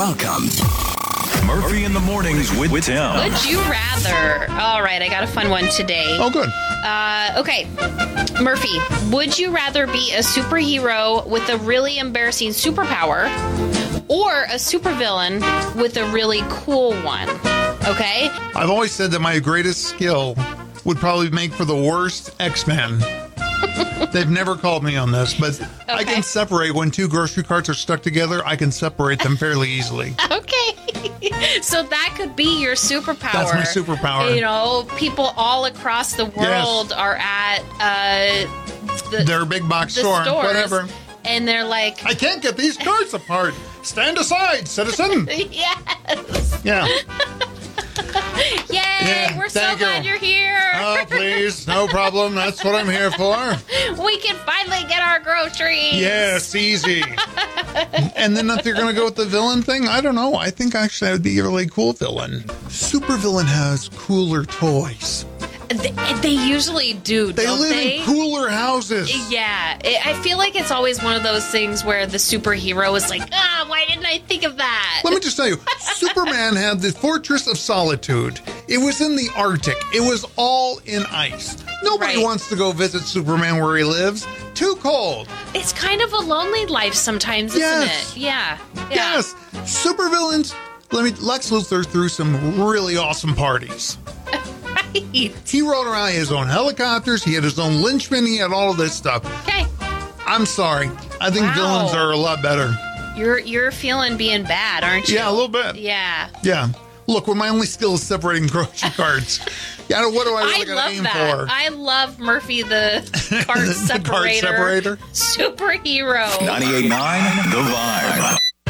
Welcome. Murphy in the Mornings with Tim. Would you rather? All right, I got a fun one today. Oh, good. Okay. Murphy, would you rather be a superhero with a really embarrassing superpower or a supervillain with a really cool one? Okay? I've always said that my greatest skill would probably make for the worst X-Men. They've never called me on this, but I can separate when two grocery carts are stuck together. I can separate them fairly easily. Okay. So that could be your superpower. That's my superpower. You know, people all across the world are at their big box store, stores, whatever. And they're like, I can't get these carts apart. Stand aside, citizen. yes. Yeah. Yay, Yeah, we're so thank glad you. you're here. Oh, please. No problem. That's what I'm here for. We can finally get our groceries. Yes, easy. And then if you're going to go with the villain thing, I don't know. I think actually I would be a really cool villain. Supervillain has cooler toys. They usually do, They don't live they? in cooler houses. Yeah, I feel like it's always one of those things where the superhero is like, why didn't I think of that? Let me just tell you, Superman had the Fortress of Solitude. It was in the Arctic. It was all in ice. Nobody Right. wants to go visit Superman where he lives. Too cold. It's kind of a lonely life sometimes, isn't Yes. it? Yeah. Yes. Supervillains. Lex Luthor threw some really awesome parties. Right. He rode around his own helicopters. He had his own lynchmen. He had all of this stuff. Okay. I'm sorry. I think Wow. villains are a lot better. You're feeling being bad, aren't you? Yeah, a little bit. Yeah. Yeah. Look, when my only skill is separating grocery carts, yeah, what do I really got to love aim that. for? I love Murphy the cart The separator. cart separator? Superhero. 98.9 The Vibe.